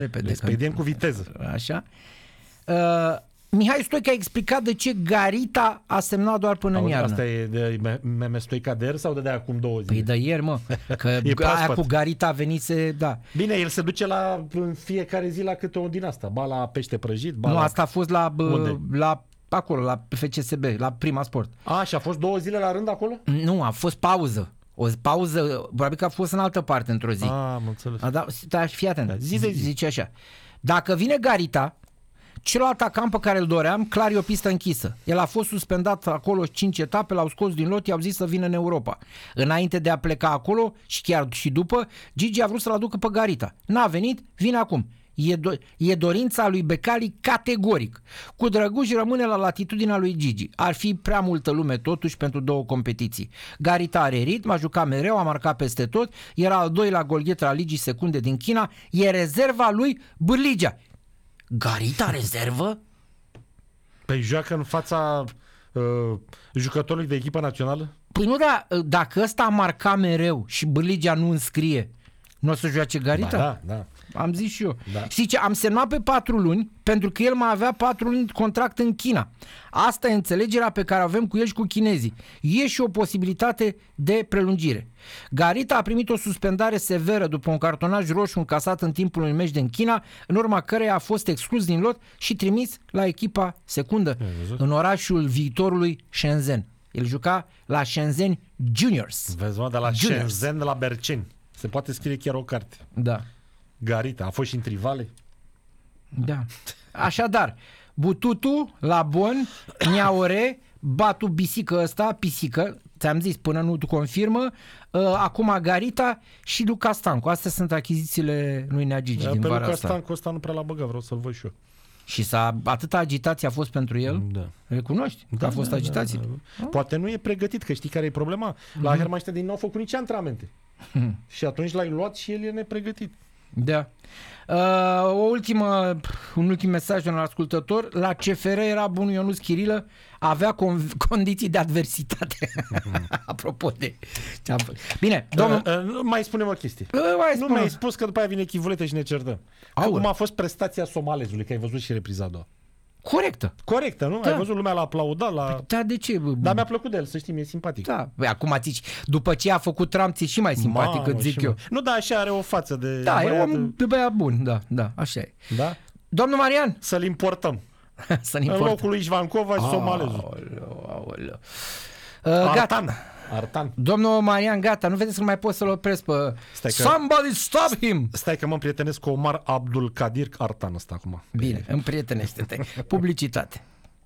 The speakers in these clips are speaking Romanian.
repede. Le spediem cu viteză. Așa. Mihai Stoica a explicat de ce Garita a semnat doar până în iarnă. Asta e de meme Stoica de ieri sau de acum 2 zile? Păi de ieri, mă. Că aia cu Garita venise, da. Bine, el se duce în fiecare zi la câte o din asta. Ba la pește prăjit, ba nu, la... asta a fost la acolo, la FCSB, la Prima Sport. Și a fost 2 zile la rând acolo? Nu, a fost pauză. O pauză, probabil că a fost în altă parte într-o zi. Am înțeles. Da, fii atent. Da, zi de zi. Zice așa. Dacă vine Garita, celălalt atacant pe care îl doream, clar e o pistă închisă. El a fost suspendat acolo 5 etape, l-au scos din lot, i-au zis să vină în Europa. Înainte de a pleca acolo și chiar și după, Gigi a vrut să-l aducă pe Garita. N-a venit, vine acum. E dorința lui Becali categoric. Cu Drăguș rămâne la latitudinea lui Gigi. Ar fi prea multă lume totuși pentru 2 competiții. Garita are ritm, a jucat mereu, a marcat peste tot, era al 2-lea golghet al Ligii Secunde din China, e rezerva lui Bârligea. Garita rezervă? Păi joacă în fața jucătorului de echipă națională? Păi nu, da, dacă ăsta a marcat mereu și Bârligea nu înscrie, nu o să joace Garita? Da. Am zis și eu. Da. Zice, am semnat pe 4 luni pentru că el mai avea 4 luni contract în China. Asta e înțelegerea pe care avem cu el și cu chinezii. E și o posibilitate de prelungire. Garita a primit o suspendare severă după un cartonaj roșu încasat în timpul unui meci din China, în urma căreia a fost exclus din lot și trimis la echipa secundă în orașul viitorului Shenzhen. El juca la Shenzhen Juniors. Vezi, mă, de la Shenzhen, de la Berceni. Se poate scrie chiar o carte. Da. Garita, a fost și în Trivale? Da. Așadar, Bututu, Labon, Niaore, Batu Bisică ăsta, Pisică, ți-am zis până nu tu confirmă, acum Garita și Luca Stancu. Astea sunt achizițiile lui Nea Gigi din vara Luca asta. Stancu ăsta nu prea l-a băgat, vreau să-l văd și eu. Și atâta agitație a fost pentru el? Da. Recunoști că a fost agitație? Da. Poate nu e pregătit, că știi care e problema? La Hermannstein din nou au făcut nici antrenamente. Și atunci l-ai luat și el e nepregătit. Da. Un ultim mesaj de un ascultător. La CFR era bunul Ionuț Chirilă, avea condiții de adversitate. Apropo de... Bine, domnul... mai spunem o chestie. Nu mi-ai spus că după aia vine chivulete și ne certăm. Cum a fost prestația somalezului, că ai văzut și repriza a doua. Corectă, nu? Da. Ai văzut, lumea l-a aplaudat. Da, de ce? Dar mi-a plăcut de el, să știi, mi-e simpatic. Da, acum zici, după ce a făcut Trump, ți-e și mai simpatic, îți zic eu. Nu, da, așa are o față de... Da, e om de băiat bun, da, așa e. Da? Domnul Marian! Să-l importăm. Să-l importăm. În locul lui Ivancova și somalezul. Artan. Domnul Marian, gata, nu vedeți că mai pot să-l opresc pe... Somebody stop him! Stai că mă împrietenesc cu Omar Abdul Kadir Artan ăsta acum. Bine, împrietenește-te. Publicitate.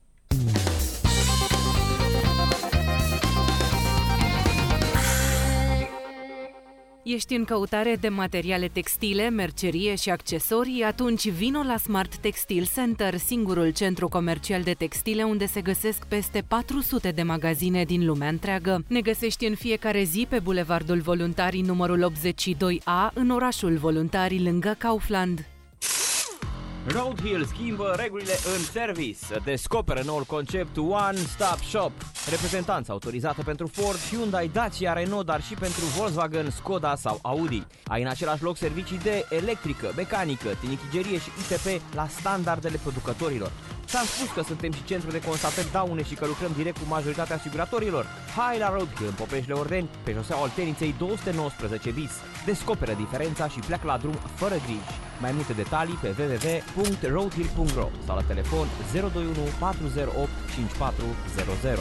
Ești în căutare de materiale textile, mercerie și accesorii? Atunci vino la Smart Textile Center, singurul centru comercial de textile unde se găsesc peste 400 de magazine din lumea întreagă. Ne găsești în fiecare zi pe Bulevardul Voluntarii numărul 82A, în orașul Voluntarii, lângă Kaufland. Roadhill schimbă regulile în service. Descoperă noul concept One Stop Shop. Reprezentanță autorizată pentru Ford, Hyundai, Dacia, Renault, dar și pentru Volkswagen, Skoda sau Audi. Ai în același loc servicii de electrică, mecanică, tinichigerie și ITP la standardele producătorilor. Ți-am spus că suntem și centru de constatări daune și că lucrăm direct cu majoritatea asiguratorilor. Hai la Roadhill în Popeșle Ordeni, pe șoseaua Olteniței 219 bis. Descoperă diferența și pleacă la drum fără griji. Mai multe detalii pe www.roadhill.ro sau la telefon 021 408 5400.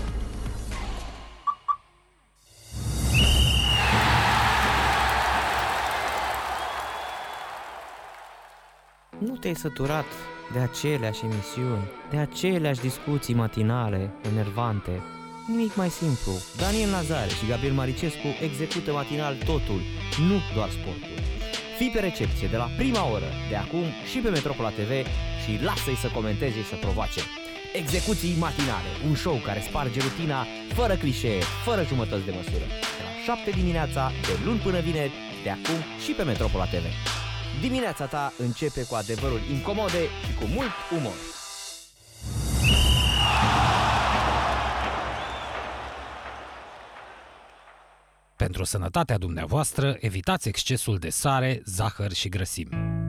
Nu te-ai săturat de aceleași emisiuni, de aceleași discuții matinale, enervante? Nimic mai simplu. Daniel Nazare și Gabriel Maricescu execută matinal totul, nu doar sportul. Fii pe recepție de la prima oră, de acum și pe Metropola TV și lasă-i să comenteze și să provoace. Execuții matinale, un show care sparge rutina, fără clișee, fără jumătăți de măsură. De la 7 dimineața, de luni până vineri, de acum și pe Metropola TV. Dimineața ta începe cu adevăruri incomode și cu mult umor. Pentru sănătatea dumneavoastră, evitați excesul de sare, zahăr și grăsimi.